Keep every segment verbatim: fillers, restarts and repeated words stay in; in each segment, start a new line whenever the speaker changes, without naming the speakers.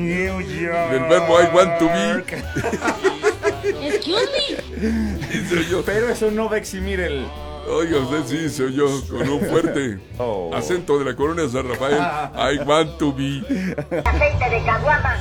New York.
Del verbo I want to be.
Excuse me.
Y soy yo.
Pero eso no va a eximir el...
Oiga, usted sí, soy yo, con un fuerte
Oh.
acento de la colonia San Rafael. I want to be.
Aceite de caguama.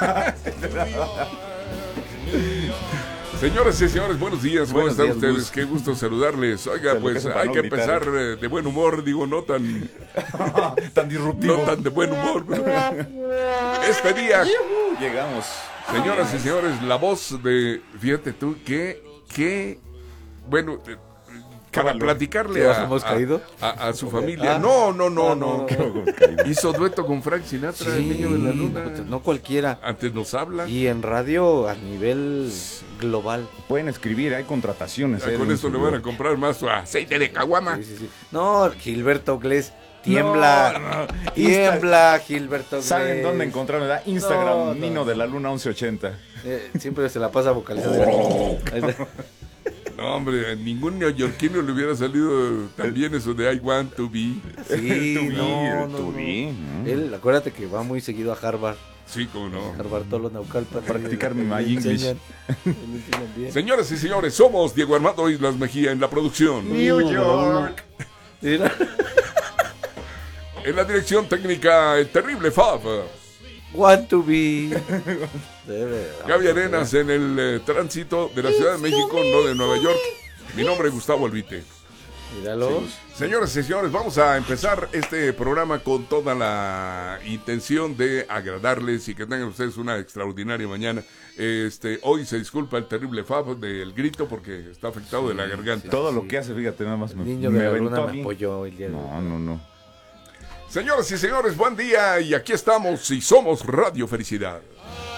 Señoras y señores, buenos días, ¿cómo
Buenos
están
días,
ustedes?
Luz.
Qué gusto saludarles. Oiga,
Lo
pues
que es para
hay
no
que
gritar.
empezar eh, de buen humor, digo, no tan,
Tan disruptivo.
no tan de buen humor. pero Este día,
Llegamos.
señoras y señores, la voz de, fíjate tú, que, que, bueno, eh, para
Cábalo.
platicarle
¿Qué,
a,
hemos
a-
caído?
a- a su familia.
Ah.
No, no, no,
Ah,
no.
no,
Hizo dueto con Frank Sinatra, el niño de la luna.
pues, no cualquiera.
Antes nos habla.
Y en radio a nivel global.
Pueden escribir, hay contrataciones.
Ah,
eh,
con
de
esto le
un
van a comprar más aceite de caguama.
Sí, sí, sí. No, Gilberto Glés. Tiembla.
No, no.
Tiembla, Gilberto Glés.
¿Saben dónde encontrarme? ¿verdad? Instagram,
No, no.
Nino de la Luna once ochenta.
Eh, siempre se la pasa vocalizando. Ahí está.
No, hombre, a ningún neoyorquino le hubiera salido tan bien eso de I want to be.
Sí,
Tu vi,
no, no,
tu
no.
vi, ¿no?
Él, acuérdate que va muy seguido a Harvard.
Sí, cómo no.
Harvard, todos los Naucalpan.
Practicar mi
Le
my English.
enseñan, le enseñan bien.
Señoras y señores, somos Diego Armando Islas Mejía en la producción.
New York.
Mira.
En la dirección técnica, el terrible Fab.
Want to be. Debe.
Gaby Arenas en el eh, tránsito de la Ciudad de México, no de Nueva York. Mi nombre es Gustavo Albite.
Míralo.
Señoras y señores, vamos a empezar este programa con toda la intención de agradarles y que tengan ustedes una extraordinaria mañana. Este, hoy se disculpa el terrible Fab del grito porque está afectado de la garganta.
Todo lo que hace, fíjate, nada más
El
me,
niño
me
de la
aventó
luna
a
me
mí.
apoyó el día de hoy.
No, no, no.
Señoras y señores, buen día y aquí estamos y somos Radio Felicidad.